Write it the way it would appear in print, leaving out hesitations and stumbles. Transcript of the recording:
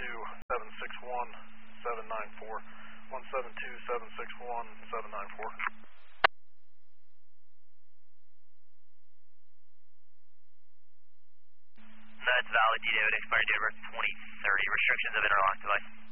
172-761-794. 172-761-794. That's valid. D-Day would expire December 2030. Restrictions of interlock device.